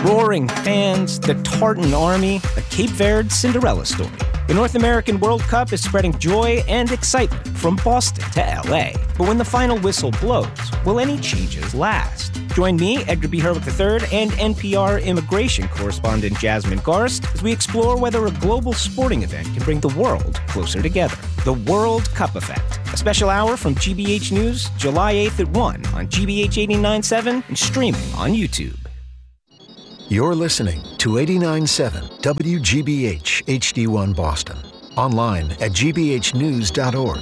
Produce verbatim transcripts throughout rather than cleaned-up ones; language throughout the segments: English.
Roaring fans, the Tartan Army, a Cape Verde Cinderella story. The North American World Cup is spreading joy and excitement from Boston to L A. But when the final whistle blows, will any changes last? Join me, Edgar B. Herwick the third, and N P R immigration correspondent Jasmine Garst as we explore whether a global sporting event can bring the world closer together. The World Cup Effect, a special hour from G B H News, July eighth at one on G B H eighty-nine point seven and streaming on YouTube. You're listening to eighty-nine point seven W G B H H D one Boston. Online at g b h news dot org.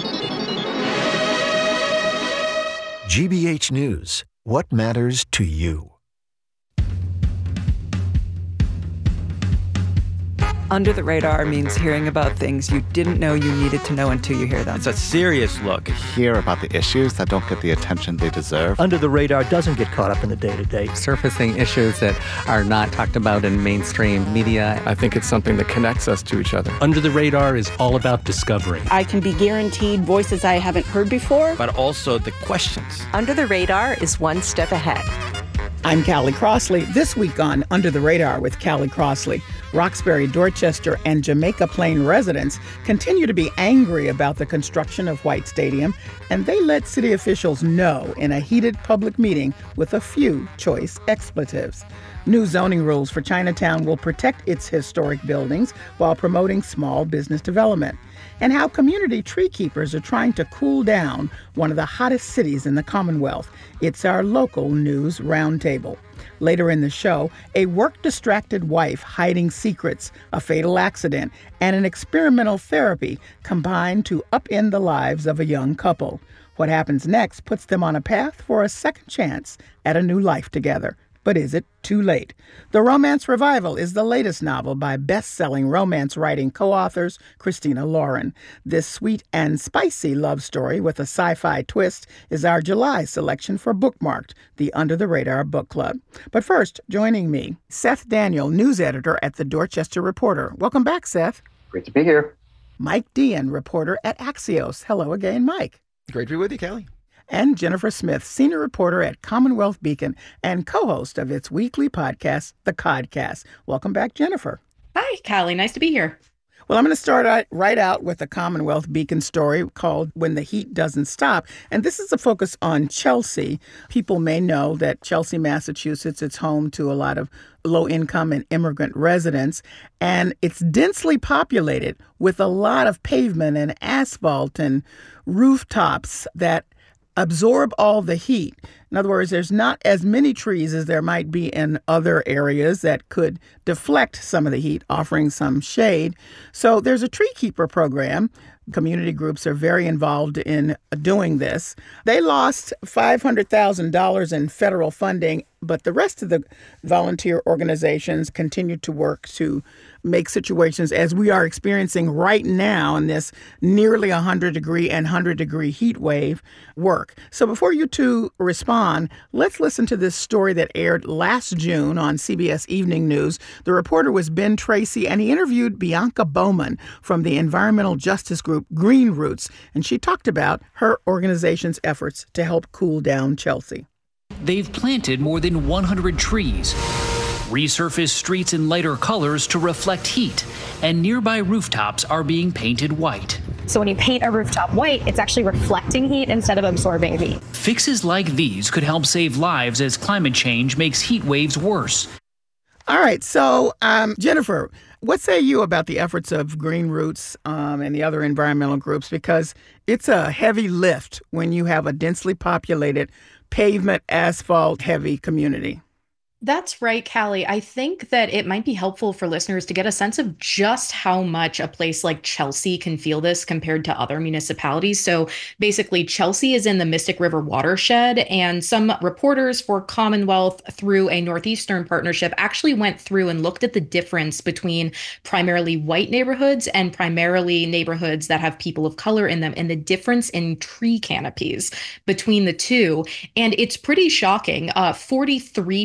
G B H News. What matters to you? Under the radar means hearing about things you didn't know you needed to know until you hear them. It's a serious look. Hear about the issues that don't get the attention they deserve. Under the radar doesn't get caught up in the day-to-day. Surfacing issues that are not talked about in mainstream media. I think it's something that connects us to each other. Under the radar is all about discovery. I can be guaranteed voices I haven't heard before. But also the questions. Under the radar is one step ahead. I'm Callie Crossley. This week on Under the Radar with Callie Crossley, Roxbury, Dorchester, and Jamaica Plain residents continue to be angry about the construction of White Stadium, and they let city officials know in a heated public meeting with a few choice expletives. New zoning rules for Chinatown will protect its historic buildings while promoting small business development. And how community tree keepers are trying to cool down one of the hottest cities in the Commonwealth. It's our local news roundtable. Later in the show, a work-distracted wife hiding secrets, a fatal accident, and an experimental therapy combine to upend the lives of a young couple. What happens next puts them on a path for a second chance at a new life together. But is it too late? The Romance Revival is the latest novel by best-selling romance writing co-authors Christina Lauren. This sweet and spicy love story with a sci-fi twist is our July selection for Bookmarked, the Under the Radar Book Club. But first, joining me, Seth Daniel, news editor at the Dorchester Reporter. Welcome back, Seth. Great to be here. Mike Dean, reporter at Axios. Hello again, Mike. Great to be with you, Callie. And Jennifer Smith, senior reporter at Commonwealth Beacon and co-host of its weekly podcast, The Codcast. Welcome back, Jennifer. Hi, Callie. Nice to be here. Well, I'm going to start out, right out with a Commonwealth Beacon story called When the Heat Doesn't Stop. And this is a focus on Chelsea. People may know that Chelsea, Massachusetts, it's home to a lot of low-income and immigrant residents. And it's densely populated with a lot of pavement and asphalt and rooftops that absorb all the heat. In other words, there's not as many trees as there might be in other areas that could deflect some of the heat, offering some shade. So there's a tree keeper program. Community groups are very involved in doing this. They lost five hundred thousand dollars in federal funding, but the rest of the volunteer organizations continue to work to make situations as we are experiencing right now in this nearly one hundred degree and one hundred degree heat wave work. So before you two respond, let's listen to this story that aired last June on C B S Evening News. The reporter was Ben Tracy, and he interviewed Bianca Bowman from the environmental justice group Green Roots, and she talked about her organization's efforts to help cool down Chelsea. They've planted more than one hundred trees, resurfaced streets in lighter colors to reflect heat, and nearby rooftops are being painted white. So when you paint a rooftop white, it's actually reflecting heat instead of absorbing heat. Fixes like these could help save lives as climate change makes heat waves worse. All right, so um, Jennifer, what say you about the efforts of Green Roots um, and the other environmental groups? Because it's a heavy lift when you have a densely populated, pavement, asphalt-heavy community. That's right, Callie. I think that it might be helpful for listeners to get a sense of just how much a place like Chelsea can feel this compared to other municipalities. So basically, Chelsea is in the Mystic River watershed, and some reporters for Commonwealth through a Northeastern partnership actually went through and looked at the difference between primarily white neighborhoods and primarily neighborhoods that have people of color in them, and the difference in tree canopies between the two. And it's pretty shocking. Uh, forty-three percent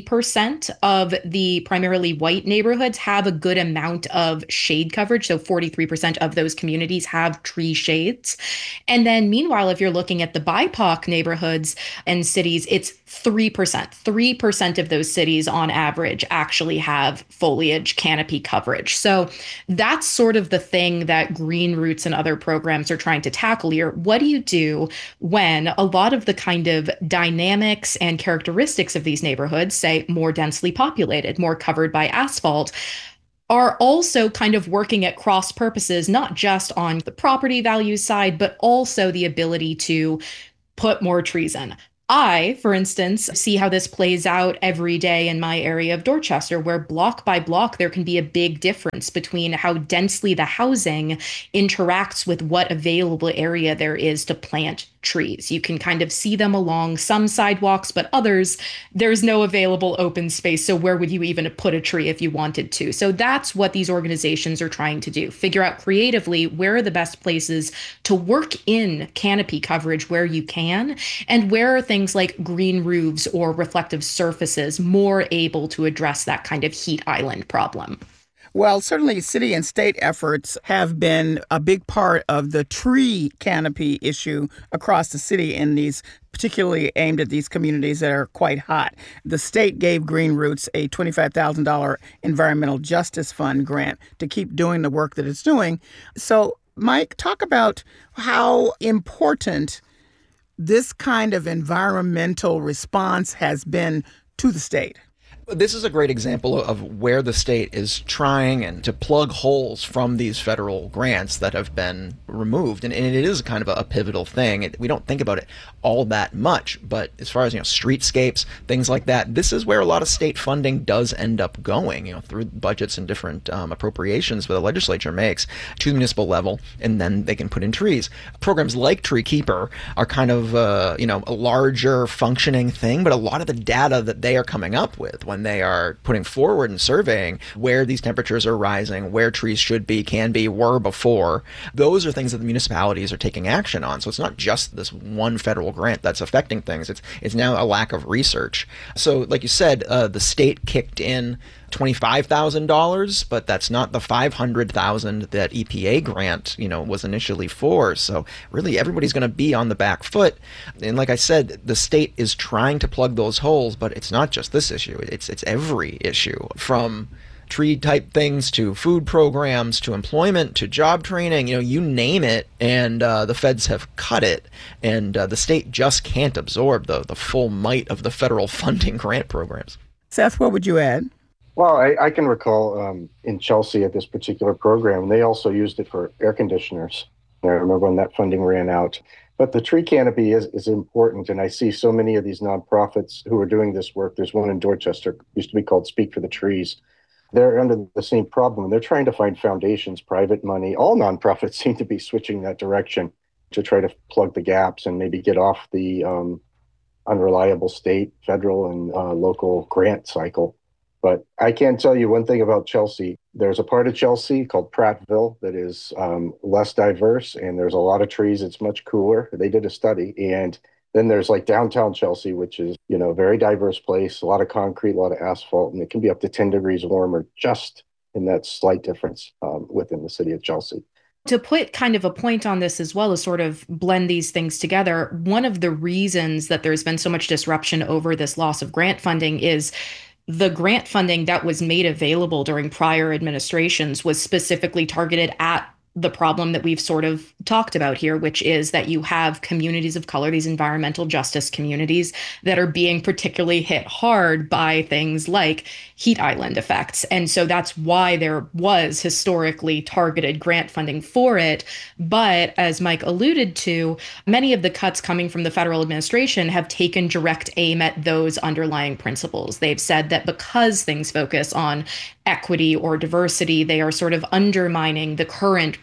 percent of the primarily white neighborhoods have a good amount of shade coverage. So forty-three percent of those communities have tree shades. And then meanwhile, if you're looking at the B I P O C neighborhoods and cities, it's three percent. three percent of those cities on average actually have foliage canopy coverage. So that's sort of the thing that Green Roots and other programs are trying to tackle here. What do you do when a lot of the kind of dynamics and characteristics of these neighborhoods, say more densely populated, more covered by asphalt, are also kind of working at cross purposes, not just on the property value side, but also the ability to put more trees in? I, for instance, see how this plays out every day in my area of Dorchester, where block by block, there can be a big difference between how densely the housing interacts with what available area there is to plant trees. You can kind of see them along some sidewalks, but others, there's no available open space. So where would you even put a tree if you wanted to? So that's what these organizations are trying to do. Figure out creatively where are the best places to work in canopy coverage where you can, and where are things like green roofs or reflective surfaces more able to address that kind of heat island problem. Well, certainly city and state efforts have been a big part of the tree canopy issue across the city, in these particularly aimed at these communities that are quite hot. The state gave Green Roots a twenty-five thousand dollars Environmental Justice Fund grant to keep doing the work that it's doing. So, Mike, talk about how important this kind of environmental response has been to the state. This is a great example of where the state is trying and to plug holes from these federal grants that have been removed. And, and it is kind of a, a pivotal thing. It, we don't think about it all that much, but as far as, you know, streetscapes, things like that, this is where a lot of state funding does end up going, you know, through budgets and different um, appropriations that the legislature makes to the municipal level, and then they can put in trees. Programs like Tree Keeper are kind of, uh, you know, a larger functioning thing, but a lot of the data that they are coming up with when they are putting forward and surveying where these temperatures are rising, where trees should be, can be, were before, those are things that the municipalities are taking action on. So it's not just this one federal grant that's affecting things. It's it's now a lack of research. So like you said, uh, the state kicked in twenty-five thousand dollars, but that's not the five hundred thousand dollars that E P A grant, you know, was initially for. So really everybody's going to be on the back foot. And like I said, the state is trying to plug those holes, but it's not just this issue. It's it's every issue, from tree type things to food programs to employment to job training, you know, you name it, and uh, the feds have cut it, and uh, the state just can't absorb the, the full might of the federal funding grant programs. Seth, what would you add? Well, I, I can recall um, in Chelsea at this particular program, they also used it for air conditioners. I remember when that funding ran out. But the tree canopy is, is important, and I see so many of these nonprofits who are doing this work. There's one in Dorchester, used to be called Speak for the Trees. They're under the same problem. They're trying to find foundations, private money. All nonprofits seem to be switching that direction to try to plug the gaps and maybe get off the um, unreliable state, federal, and uh, local grant cycle. But I can tell you one thing about Chelsea. There's a part of Chelsea called Prattville that is um, less diverse, and there's a lot of trees. It's much cooler. They did a study. And then there's like downtown Chelsea, which is, you know, a very diverse place, a lot of concrete, a lot of asphalt, and it can be up to ten degrees warmer just in that slight difference um, within the city of Chelsea. To put kind of a point on this as well as sort of blend these things together, one of the reasons that there's been so much disruption over this loss of grant funding is the grant funding that was made available during prior administrations was specifically targeted at the problem that we've sort of talked about here, which is that you have communities of color, these environmental justice communities that are being particularly hit hard by things like heat island effects. And so that's why there was historically targeted grant funding for it. But as Mike alluded to, many of the cuts coming from the federal administration have taken direct aim at those underlying principles. They've said that because things focus on equity or diversity, they are sort of undermining the current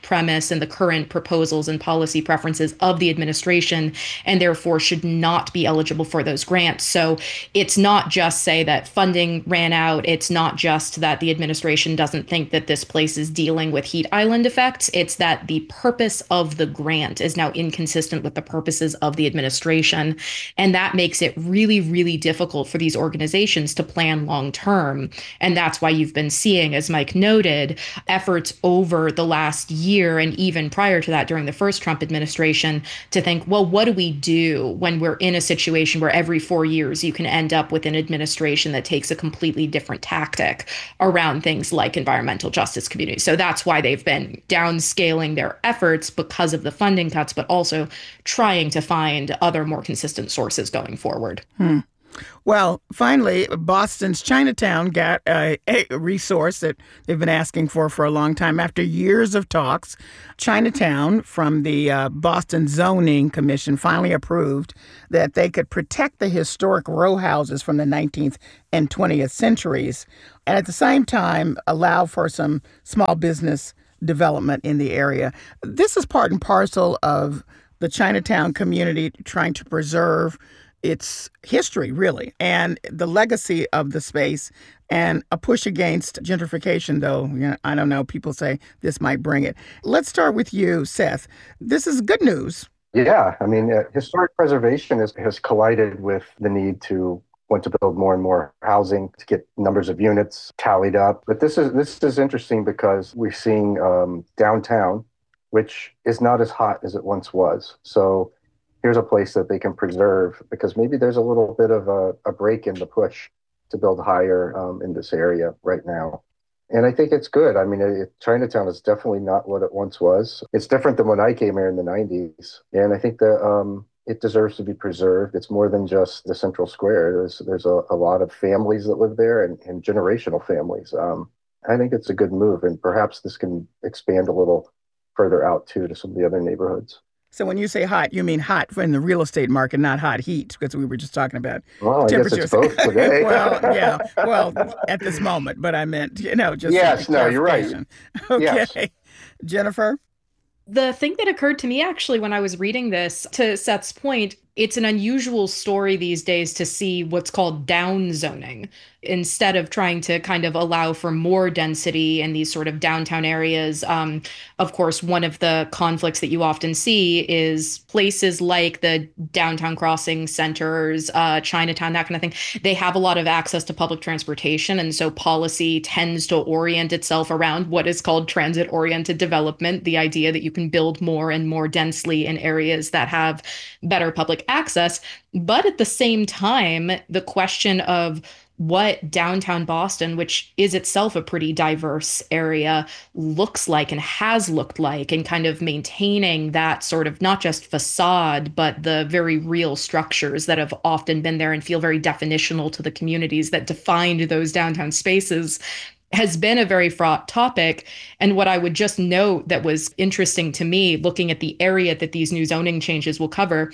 premise and the current proposals and policy preferences of the administration, and therefore should not be eligible for those grants. So it's not just say that funding ran out. It's not just that the administration doesn't think that this place is dealing with heat island effects. It's that the purpose of the grant is now inconsistent with the purposes of the administration. And that makes it really, really difficult for these organizations to plan long term. And that's why you've been seeing, as Mike noted, efforts over the last year and even prior to that during the first Trump administration to think, well, what do we do when we're in a situation where every four years you can end up with an administration that takes a completely different tactic around things like environmental justice communities. So that's why they've been downscaling their efforts because of the funding cuts, but also trying to find other more consistent sources going forward. Hmm. Well, finally, Boston's Chinatown got a, a resource that they've been asking for for a long time. After years of talks, Chinatown from the uh, Boston Zoning Commission finally approved that they could protect the historic row houses from the nineteenth and twentieth centuries, and at the same time allow for some small business development in the area. This is part and parcel of the Chinatown community trying to preserve its history, really, and the legacy of the space, and a push against gentrification, though, you know, I don't know, people say this might bring it. Let's start with you, Seth. This is good news. Yeah, I mean, uh, historic preservation has, has collided with the need to want to build more and more housing to get numbers of units tallied up. But this is this is interesting because we're seeing um, downtown, which is not as hot as it once was. So here's a place that they can preserve because maybe there's a little bit of a, a break in the push to build higher um, in this area right now. And I think it's good. I mean, it, Chinatown is definitely not what it once was. It's different than when I came here in the nineties. And I think that um, it deserves to be preserved. It's more than just the central square. There's there's a, a lot of families that live there and, and generational families. Um, I think it's a good move. And perhaps this can expand a little further out, too, to some of the other neighborhoods. So when you say hot, you mean hot in the real estate market, not hot heat, because we were just talking about well, temperatures. I guess it's both today. well, yeah, well, at this moment, but I meant, you know, just yes, no, you're right. Okay, yes. Jennifer. The thing that occurred to me actually when I was reading this, to Seth's point, it's an unusual story these days to see what's called down zoning instead of trying to kind of allow for more density in these sort of downtown areas. Um, of course, one of the conflicts that you often see is places like the downtown crossing centers, uh, Chinatown, that kind of thing. They have a lot of access to public transportation. And so policy tends to orient itself around what is called transit-oriented development, the idea that you can build more and more densely in areas that have better public access. But at the same time, the question of what downtown Boston, which is itself a pretty diverse area, looks like and has looked like, and kind of maintaining that sort of not just facade, but the very real structures that have often been there and feel very definitional to the communities that defined those downtown spaces, has been a very fraught topic. And what I would just note that was interesting to me, looking at the area that these new zoning changes will cover,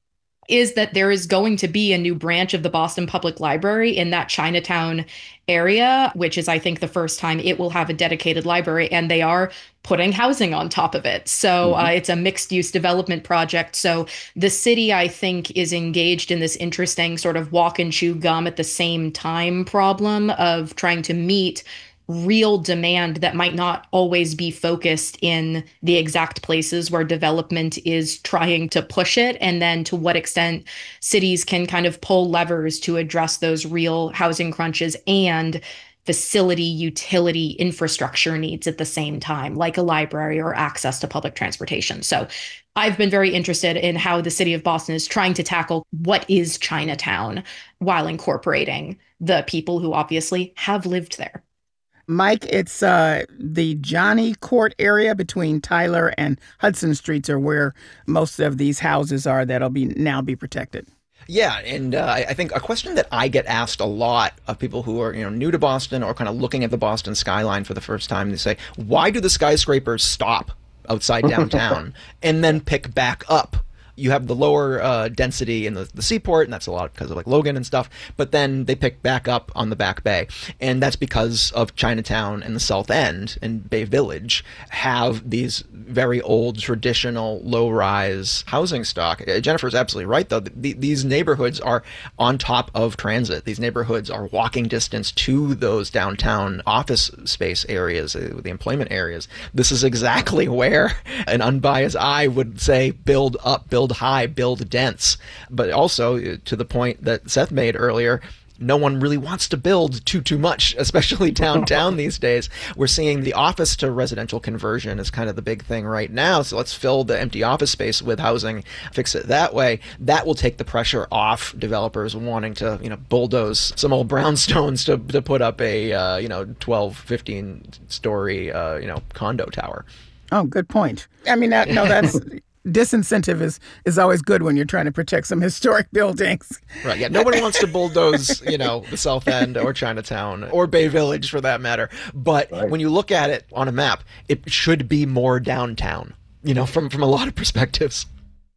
is that there is going to be a new branch of the Boston Public Library in that Chinatown area, which is, I think, the first time it will have a dedicated library, and they are putting housing on top of it. So mm-hmm. uh, it's a mixed use development project. So the city, I think, is engaged in this interesting sort of walk and chew gum at the same time problem of trying to meet real demand that might not always be focused in the exact places where development is trying to push it, and then to what extent cities can kind of pull levers to address those real housing crunches and facility utility infrastructure needs at the same time, like a library or access to public transportation. So I've been very interested in how the city of Boston is trying to tackle what is Chinatown while incorporating the people who obviously have lived there. Mike, it's uh, the Johnny Court area between Tyler and Hudson Streets are where most of these houses are that'll be now be protected. Yeah, and uh, I think a question that I get asked a lot of people who are, you know, new to Boston or kind of looking at the Boston skyline for the first time, they say, why do the skyscrapers stop outside downtown and then pick back up You have the lower uh, density in the, the seaport, and that's a lot because of like Logan and stuff. But then they pick back up on the Back Bay, and that's because of Chinatown and the South End and Bay Village have these very old, traditional, low-rise housing stock. Jennifer's absolutely right, though. The, these neighborhoods are on top of transit. These neighborhoods are walking distance to those downtown office space areas, uh, the employment areas. This is exactly where an unbiased eye would say, build up, build high, build dense. But also, to the point that Seth made earlier, no one really wants to build too, too much, especially downtown these days. We're seeing the office to residential conversion is kind of the big thing right now. So let's fill the empty office space with housing, fix it that way. That will take the pressure off developers wanting to, you know, bulldoze some old brownstones to, to put up a, uh, you know, twelve, fifteen story, uh, you know, condo tower. Oh, good point. I mean, that, no, that's... disincentive is, is always good when you're trying to protect some historic buildings. Right, yeah. No one wants to bulldoze, you know, the South End or Chinatown or Bay Village for that matter. But right. when you look at it on a map, it should be more downtown, you know, from, from a lot of perspectives.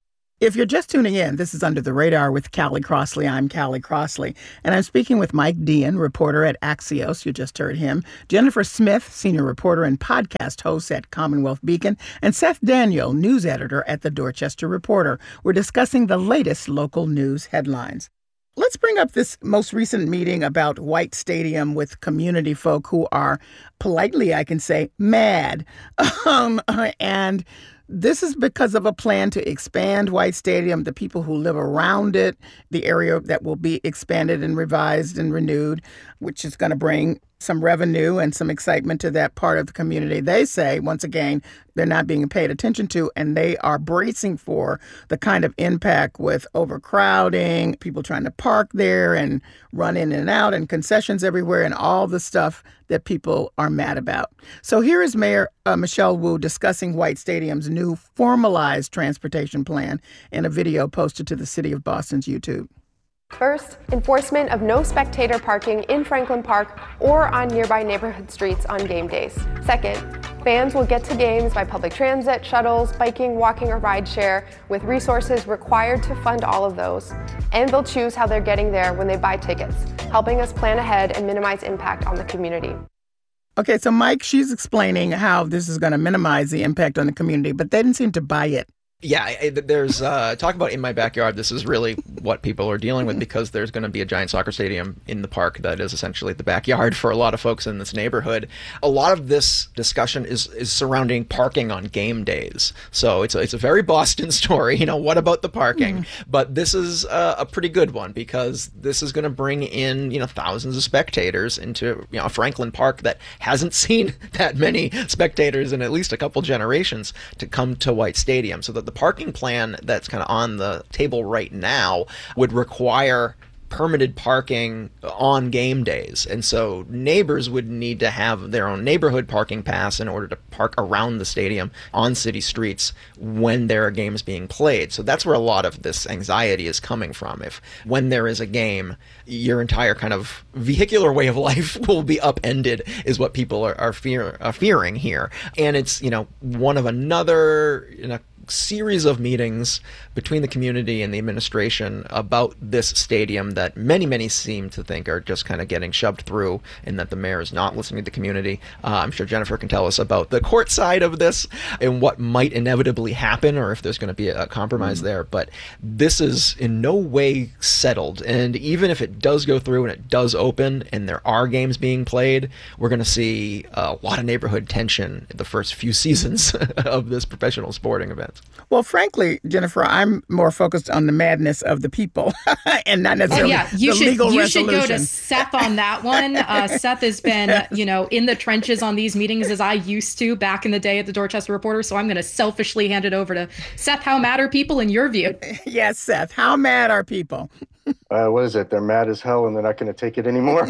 If you're just tuning in, this is Under the Radar with Callie Crossley. I'm Callie Crossley, and I'm speaking with Mike Dean, reporter at Axios. You just heard him. Jennifer Smith, senior reporter and podcast host at Commonwealth Beacon, and Seth Daniel, news editor at the Dorchester Reporter. We're discussing the latest local news headlines. Let's bring up this most recent meeting about White Stadium with community folk who are, politely I can say, mad. Um, and... This is because of a plan to expand White Stadium, the people who live around it, the area that will be expanded and revised and renewed, which is going to bring some revenue and some excitement to that part of the community. They say, once again, they're not being paid attention to, and they are bracing for the kind of impact with overcrowding, people trying to park there and run in and out, and concessions everywhere, and all the stuff that people are mad about. So here is Mayor uh, Michelle Wu discussing White Stadium's new formalized transportation plan in a video posted to the City of Boston's YouTube. First, enforcement of no spectator parking in Franklin Park or on nearby neighborhood streets on game days. Second, fans will get to games by public transit, shuttles, biking, walking, or rideshare, with resources required to fund all of those. And they'll choose how they're getting there when they buy tickets, helping us plan ahead and minimize impact on the community. Okay, so Mike, she's explaining how this is going to minimize the impact on the community, but they didn't seem to buy it. Yeah, there's uh, talk about in my backyard. This is really what people are dealing with because there's going to be a giant soccer stadium in the park that is essentially the backyard for a lot of folks in this neighborhood. A lot of this discussion is is surrounding parking on game days. So it's a, it's a very Boston story. You know, what about the parking? Mm. But this is a, a pretty good one because this is going to bring in, you know, thousands of spectators into, you know, a Franklin Park that hasn't seen that many spectators in at least a couple generations to come to White Stadium. So that the parking plan that's kind of on the table right now would require permitted parking on game days. And so neighbors would need to have their own neighborhood parking pass in order to park around the stadium on city streets when there are games being played. So that's where a lot of this anxiety is coming from. If when there is a game, your entire kind of vehicular way of life will be upended is what people are, are, fear, are fearing here. And it's, you know, one of another, you know, series of meetings between the community and the administration about this stadium that many, many seem to think are just kind of getting shoved through and that the mayor is not listening to the community. Uh, I'm sure Jennifer can tell us about the court side of this and what might inevitably happen or if there's going to be a compromise mm. there. But this is in no way settled. And even if it does go through and it does open and there are games being played, we're going to see a lot of neighborhood tension the first few seasons of this professional sporting event. Well, frankly, Jennifer, I'm more focused on the madness of the people and not necessarily oh, yeah. you the should, legal you resolution. You should go to Seth on that one. Uh, Seth has been, you know, in the trenches on these meetings as I used to back in the day at the Dorchester Reporter. So I'm going to selfishly hand it over to Seth. How mad are people in your view? Yes, Seth. How mad are people? Uh, what is it? They're mad as hell and they're not going to take it anymore.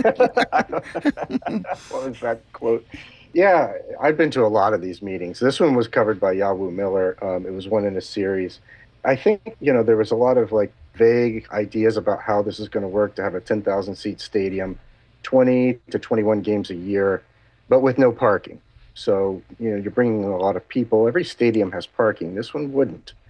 What was that quote? Yeah, I've been to a lot of these meetings. This one was covered by Yawu Miller. Um, it was one in a series. I think, you know, there was a lot of like vague ideas about how this is going to work to have a ten thousand seat stadium, twenty to twenty-one games a year, but with no parking. So, you know, you're bringing a lot of people. Every stadium has parking. This one wouldn't.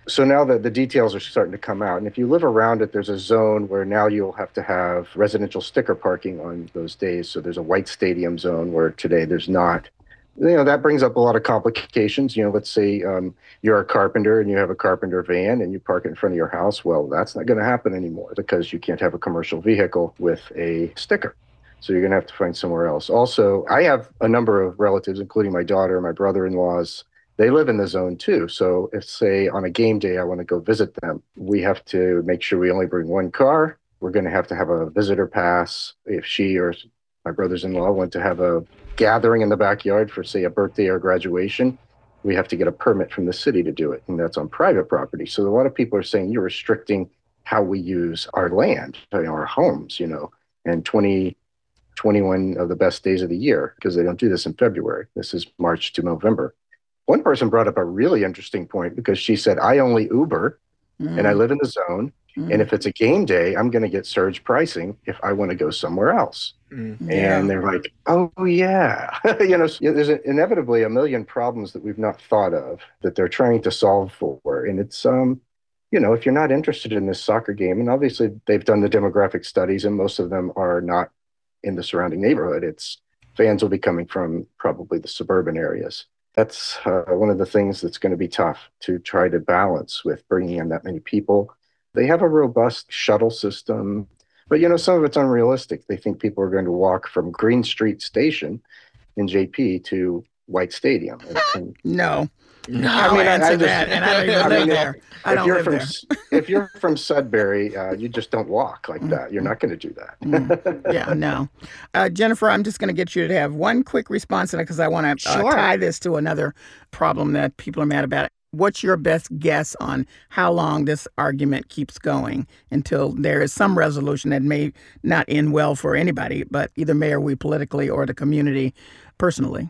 So now that the details are starting to come out, and if you live around it, there's a zone where now you'll have to have residential sticker parking on those days. So there's a white stadium zone where today there's not. You know, that brings up a lot of complications. You know, let's say um, you're a carpenter and you have a carpenter van and you park it in front of your house. Well, that's not going to happen anymore because you can't have a commercial vehicle with a sticker. So you're going to have to find somewhere else. Also, I have a number of relatives, including my daughter, my brother-in-laws. They live in the zone too. So if, say, on a game day, I want to go visit them, we have to make sure we only bring one car. We're going to have to have a visitor pass. If she or my brothers-in-law want to have a gathering in the backyard for, say, a birthday or graduation, we have to get a permit from the city to do it. And that's on private property. So a lot of people are saying you're restricting how we use our land, our homes, you know, and twenty, twenty-one of the best days of the year, because they don't do this in February. This is March to November. One person brought up a really interesting point because she said, I only Uber mm. and I live in the zone. Mm. And if it's a game day, I'm going to get surge pricing if I want to go somewhere else. Mm. And yeah. they're like, oh, yeah. you know, there's inevitably a million problems that we've not thought of that they're trying to solve for. And it's, um, you know, if you're not interested in this soccer game, and obviously they've done the demographic studies and most of them are not in the surrounding neighborhood. It's fans will be coming from probably the suburban areas. That's uh, one of the things that's going to be tough to try to balance with bringing in that many people. They have a robust shuttle system, but, you know, some of it's unrealistic. They think people are going to walk from Green Street Station in J P to White Stadium. And, and, no. No, I mean, answer I, I just, that, and I don't even I live mean, there. I don't live from, there. If you're from Sudbury, uh, you just don't walk like that. You're not going to do that. mm. Yeah, no. Uh, Jennifer, I'm just going to get you to have one quick response to that because I want to uh, sure. tie this to another problem that people are mad about. What's your best guess on how long this argument keeps going until there is some resolution that may not end well for anybody, but either may or we politically or the community personally?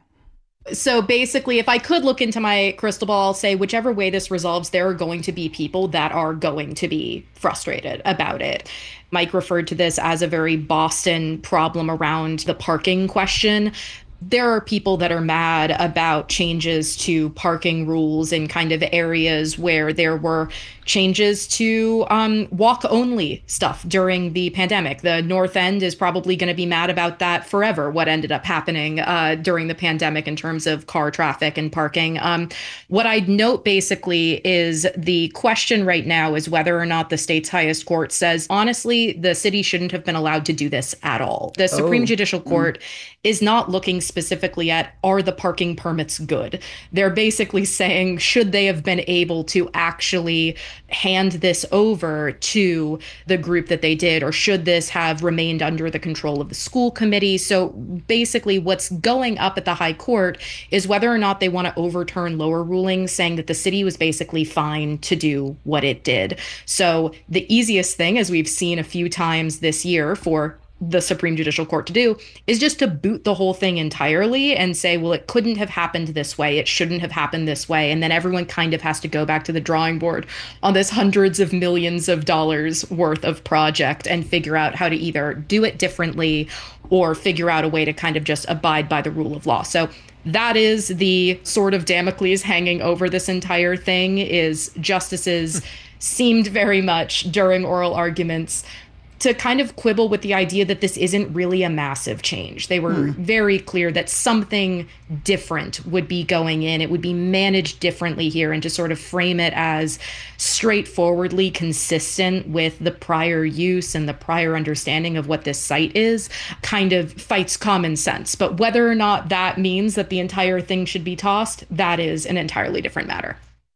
So basically, if I could look into my crystal ball, say whichever way this resolves, there are going to be people that are going to be frustrated about it. Mike referred to this as a very Boston problem around the parking question. There are people that are mad about changes to parking rules in kind of areas where there were changes to um, walk-only stuff during the pandemic. The North End is probably going to be mad about that forever, what ended up happening uh, during the pandemic in terms of car traffic and parking. Um, what I'd note basically is the question right now is whether or not the state's highest court says, honestly, the city shouldn't have been allowed to do this at all. The Supreme oh. Judicial Court mm. is not looking specifically at, are the parking permits good? They're basically saying, should they have been able to actually hand this over to the group that they did, or should this have remained under the control of the school committee? So basically what's going up at the high court is whether or not they want to overturn lower rulings saying that the city was basically fine to do what it did. So the easiest thing, as we've seen a few times this year for the Supreme Judicial Court to do, is just to boot the whole thing entirely and say, well, it couldn't have happened this way. It shouldn't have happened this way. And then everyone kind of has to go back to the drawing board on this hundreds of millions of dollars worth of project and figure out how to either do it differently or figure out a way to kind of just abide by the rule of law. So that is the sort of Damocles hanging over this entire thing, is justices seemed very much during oral arguments to kind of quibble with the idea that this isn't really a massive change. They were hmm. very clear that something different would be going in. It would be managed differently here, and to sort of frame it as straightforwardly consistent with the prior use and the prior understanding of what this site is kind of fights common sense. But whether or not that means that the entire thing should be tossed, that is an entirely different matter.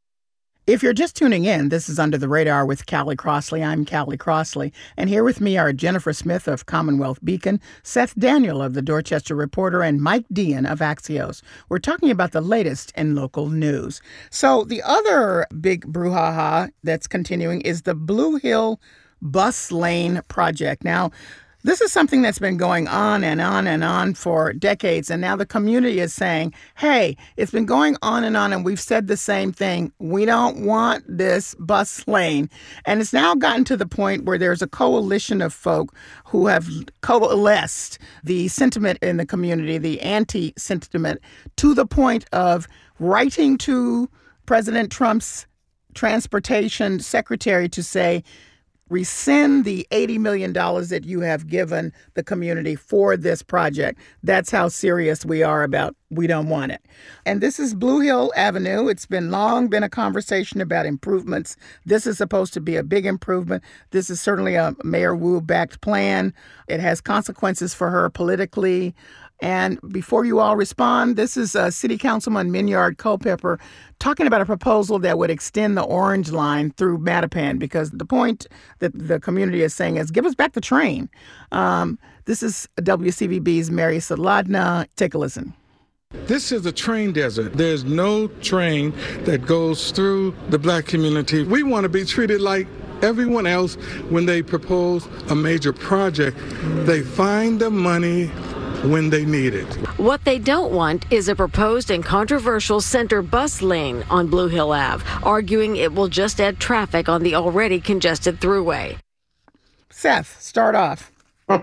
If you're just tuning in, this is Under the Radar with Callie Crossley. I'm Callie Crossley, and here with me are Jennifer Smith of Commonwealth Beacon, Seth Daniel of the Dorchester Reporter, and Mike Dean of Axios. We're talking about the latest in local news. So the other big brouhaha that's continuing is the Blue Hill Bus Lane project. Now, this is something that's been going on and on and on for decades, and now the community is saying, hey, it's been going on and on, and we've said the same thing. We don't want this bus lane. And it's now gotten to the point where there's a coalition of folk who have coalesced the sentiment in the community, the anti-sentiment, to the point of writing to President Trump's transportation secretary to say, rescind the eighty million dollars that you have given the community for this project. That's how serious we are about we don't want it. And this is Blue Hill Avenue. It's been long been a conversation about improvements. This is supposed to be a big improvement. This is certainly a Mayor Wu-backed plan. It has consequences for her politically. And before you all respond, this is uh, City Councilman Minyard Culpepper talking about a proposal that would extend the Orange Line through Mattapan, because the point that the community is saying is, give us back the train. Um, this is W C V B's Mary Saladna. Take a listen. This is a train desert. There's no train that goes through the Black community. We want to be treated like everyone else when they propose a major project. They find the money when they need it. What they don't want is a proposed and controversial center bus lane on Blue Hill Avenue, arguing it will just add traffic on the already congested thruway. Seth, start off.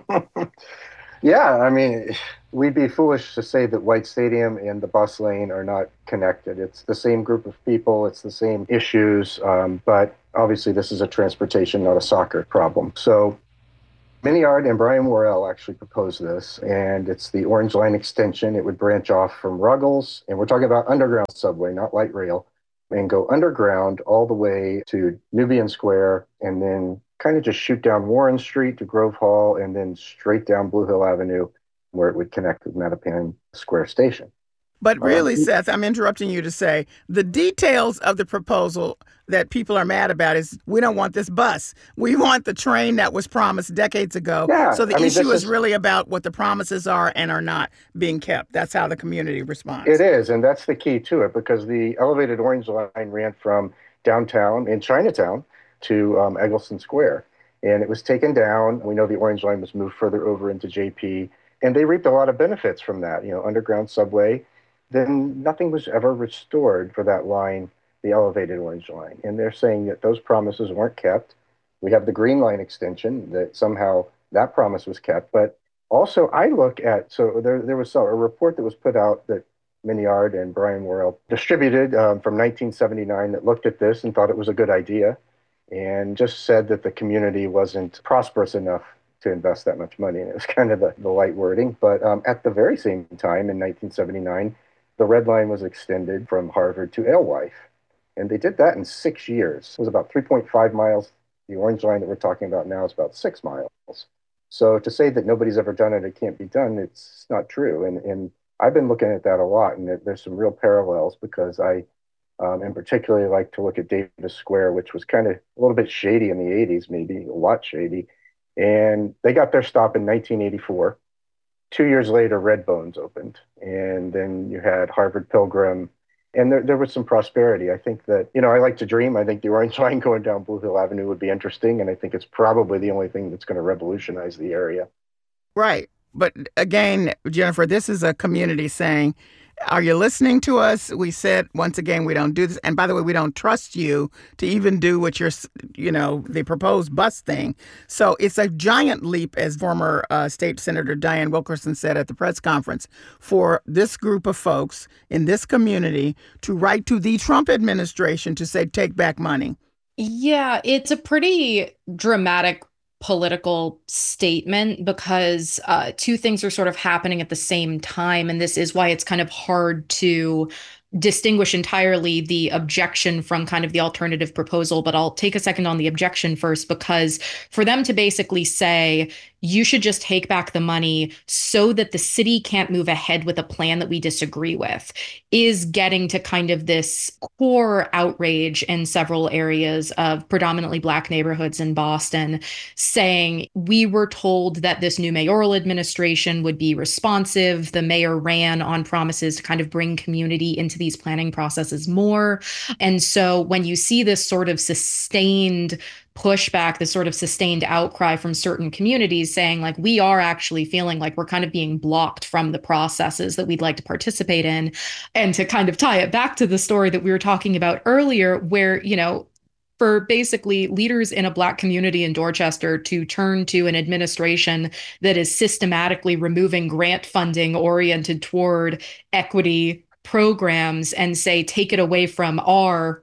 Yeah, I mean, we'd be foolish to say that White Stadium and the bus lane are not connected. It's the same group of people, it's the same issues, um, but obviously this is a transportation, not a soccer problem. So Minyard and Brian Worrell actually proposed this, and it's the Orange Line extension. It would branch off from Ruggles, and we're talking about underground subway, not light rail, and go underground all the way to Nubian Square, and then kind of just shoot down Warren Street to Grove Hall, and then straight down Blue Hill Avenue, where it would connect with Mattapan Square Station. But really, um, Seth, I'm interrupting you to say the details of the proposal that people are mad about is we don't want this bus. We want the train that was promised decades ago. Yeah, so the I mean, issue is, is really about what the promises are and are not being kept. That's how the community responds. It is, and that's the key to it, because the elevated Orange Line ran from downtown in Chinatown to um, Eggleston Square, and it was taken down. We know the Orange Line was moved further over into J P, and they reaped a lot of benefits from that, you know, underground subway. Then nothing was ever restored for that line, the elevated Orange Line. And they're saying that those promises weren't kept. We have the Green Line extension, that somehow that promise was kept. But also I look at, so there there was a report that was put out that Minyard and Brian Worrell distributed um, from nineteen seventy-nine that looked at this and thought it was a good idea, and just said that the community wasn't prosperous enough to invest that much money. And it was kind of the, the light wording. But um, at the very same time, in nineteen seventy-nine, the Red Line was extended from Harvard to Alewife. And they did that in six years. It was about three point five miles. The Orange Line that we're talking about now is about six miles. So to say that nobody's ever done it, it can't be done, it's not true. And, and I've been looking at that a lot, and there's some real parallels, because I, um, and particularly like to look at Davis Square, which was kind of a little bit shady in the eighties, maybe a lot shady. And they got their stop in nineteen eighty-four. Two years later, Red Bones opened, and then you had Harvard Pilgrim, and there, there was some prosperity. I think that, you know, I like to dream. I think the Orange Line going down Blue Hill Avenue would be interesting, and I think it's probably the only thing that's going to revolutionize the area. Right. But again, Jennifer, this is a community saying, are you listening to us? We said, once again, we don't do this. And by the way, we don't trust you to even do what you're, you know, the proposed bus thing. So it's a giant leap, as former uh, State Senator Diane Wilkerson said at the press conference, for this group of folks in this community to write to the Trump administration to say, take back money. Yeah, it's a pretty dramatic political statement, because uh, two things are sort of happening at the same time. And this is why it's kind of hard to distinguish entirely the objection from kind of the alternative proposal. But I'll take a second on the objection first, because for them to basically say, you should just take back the money so that the city can't move ahead with a plan that we disagree with, is getting to kind of this core outrage in several areas of predominantly Black neighborhoods in Boston, saying we were told that this new mayoral administration would be responsive. The mayor ran on promises to kind of bring community into these planning processes more. And so when you see this sort of sustained pushback, this sort of sustained outcry from certain communities saying, like, we are actually feeling like we're kind of being blocked from the processes that we'd like to participate in. And to kind of tie it back to the story that we were talking about earlier, where, you know, for basically leaders in a Black community in Dorchester to turn to an administration that is systematically removing grant funding oriented toward equity programs and say, take it away from our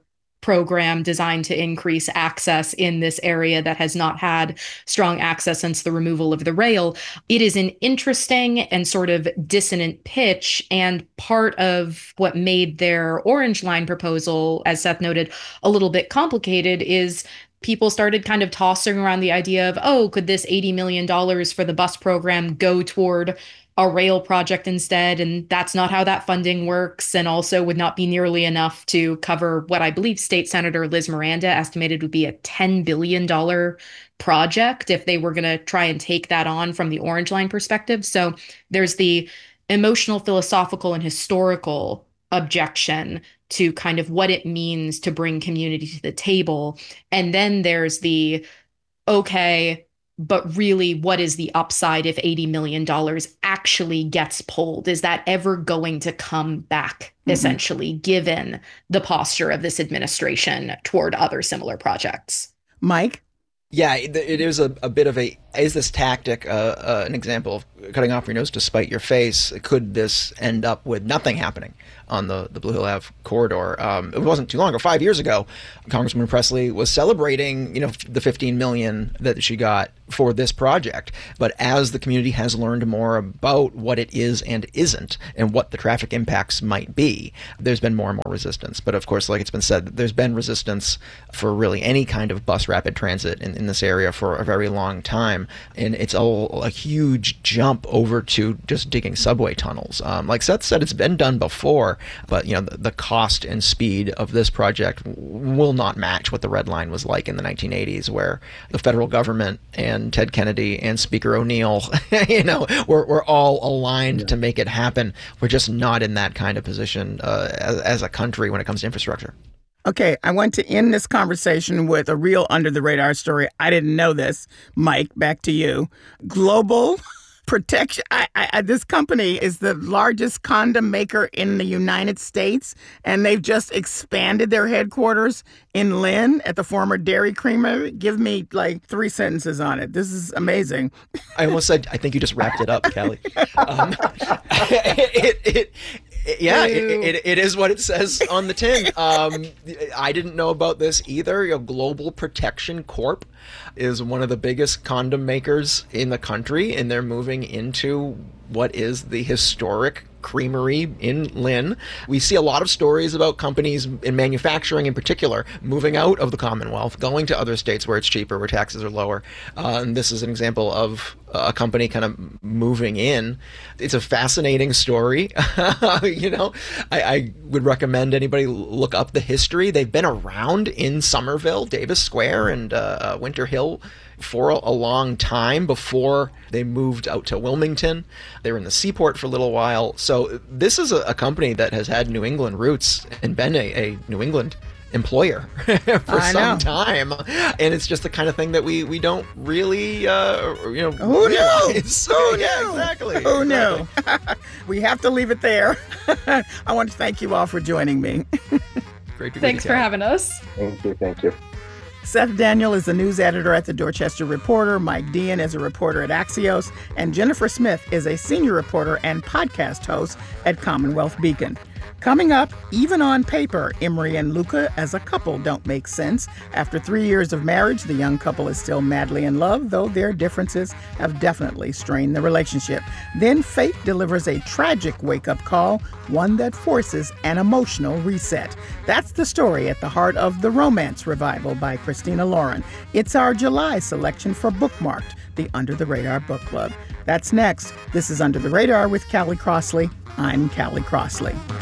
program designed to increase access in this area that has not had strong access since the removal of the rail. It is an interesting and sort of dissonant pitch, and part of what made their Orange Line proposal, as Seth noted, a little bit complicated is people started kind of tossing around the idea of, oh, could this eighty million dollars for the bus program go toward a rail project instead? And that's not how that funding works, and also would not be nearly enough to cover what I believe State Senator Liz Miranda estimated would be a ten billion dollars project if they were going to try and take that on from the Orange Line perspective. So there's the emotional, philosophical, and historical objection to kind of what it means to bring community to the table. And then there's the, okay, but really, what is the upside if eighty million dollars actually gets pulled? Is that ever going to come back, mm-hmm. essentially, given the posture of this administration toward other similar projects? Mike? Yeah, it, it is a, a bit of a, is this tactic uh, uh, an example of cutting off your nose to spite your face? Could this end up with nothing happening on the, the Blue Hill Ave corridor? Um, it wasn't too long ago, five years ago, Congresswoman Presley was celebrating, you know, the fifteen million dollars that she got for this project. But as the community has learned more about what it is and isn't, and what the traffic impacts might be, there's been more and more resistance. But of course, like it's been said, there's been resistance for really any kind of bus rapid transit in, in this area for a very long time. And it's all a huge jump over to just digging subway tunnels. Um, like Seth said, it's been done before, but you know, the, the cost and speed of this project will not match what the Red Line was like in the nineteen eighties, where the federal government and Ted Kennedy and Speaker O'Neill, you know, we're, we're all aligned yeah. to make it happen. We're just not in that kind of position uh, as, as a country when it comes to infrastructure. Okay, I want to end this conversation with a real under-the-radar story. I didn't know this. Mike, back to you. Global Protection. I, I, this company is the largest condom maker in the United States, and they've just expanded their headquarters in Lynn at the former Dairy Creamery. Give me like three sentences on it. This is amazing. I almost said, I think you just wrapped it up, Callie. Um, it, it, it, Yeah, it, it, it is what it says on the tin. Um, I didn't know about this either. You know, Global Protection Corp is one of the biggest condom makers in the country, and they're moving into what is the historic creamery in Lynn. We see a lot of stories about companies in manufacturing in particular moving out of the Commonwealth, going to other states where it's cheaper, where taxes are lower. Uh, and this is an example of a company kind of moving in. It's a fascinating story. you know, I, I would recommend anybody look up the history. They've been around in Somerville, Davis Square, and uh, Winter Hill for a, a long time before they moved out to Wilmington. They were in the Seaport for a little while. So this is a, a company that has had New England roots and been a, a New England employer for I some know. time. And it's just the kind of thing that we, we don't really, uh, you know, Who realize. Knew? Who yeah, knew? exactly. Who exactly. knew? We have to leave it there. I want to thank you all for joining me. Great to Thanks for having us. Thank you. Thank you. Seth Daniel is the news editor at the Dorchester Reporter. Mike Dean is a reporter at Axios. And Jennifer Smith is a senior reporter and podcast host at Commonwealth Beacon. Coming up, even on paper, Emery and Luca as a couple don't make sense. After three years of marriage, the young couple is still madly in love, though their differences have definitely strained the relationship. Then fate delivers a tragic wake-up call, one that forces an emotional reset. That's the story at the heart of The Romance Revival by Christina Lauren. It's our July selection for Bookmarked, the Under the Radar Book Club. That's next. This is Under the Radar with Callie Crossley. I'm Callie Crossley.